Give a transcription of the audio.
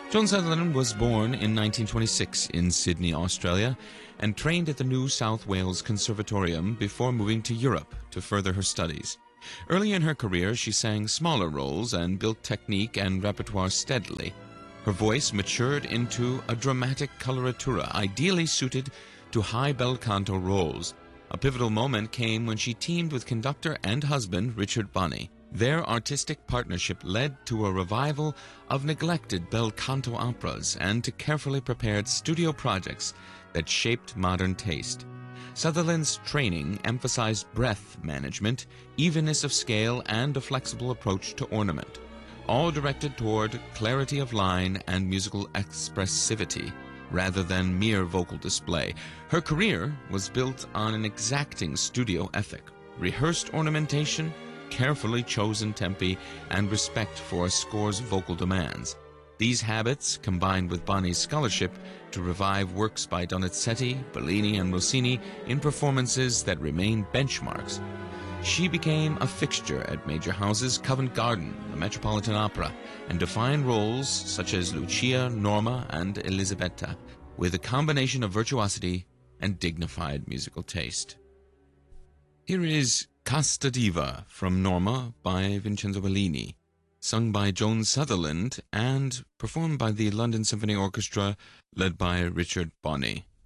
Joan Sutherland was born in 1926 in Sydney, Australia, and trained at the New South Wales Conservatorium before moving to Europe to further her studies. Early in her career, she sang smaller roles and built technique and repertoire steadily. Her voice matured into a dramatic coloratura ideally suited to high bel canto roles. A pivotal moment came when she teamed with conductor and husband Richard Bonney. Their artistic partnership led to a revival of neglected bel canto operas and to carefully prepared studio projects that shaped modern taste. Sutherland's training emphasized breath management, evenness of scale, and a flexible approach to ornament, all directed toward clarity of line and musical expressivity rather than mere vocal display. Her career was built on an exacting studio ethic, rehearsed ornamentation, carefully chosen tempi, and respect for a score's vocal demands. These habits, combined with Bonney's scholarship, to revive works by Donizetti, Bellini, and Rossini in performances that remain benchmarks. She became a fixture at major houses, Covent Garden, the Metropolitan Opera, and defined roles such as Lucia, Norma, and Elisabetta, with a combination of virtuosity and dignified musical taste. Here is Casta Diva from Norma by Vincenzo Bellini, sung by Joan Sutherland and performed by the London Symphony Orchestra led by Richard Bonney.